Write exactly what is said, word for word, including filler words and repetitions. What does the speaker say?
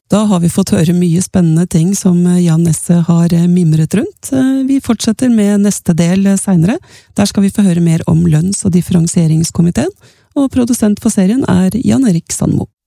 Da har vi fått høre mye spennende ting som Jan Nesse har mimret rundt. Vi fortsetter med neste del senere. Der skal vi få høre mer om lønns- og differensieringskomiteen, og produsent for serien er Jan Erik Sandmo.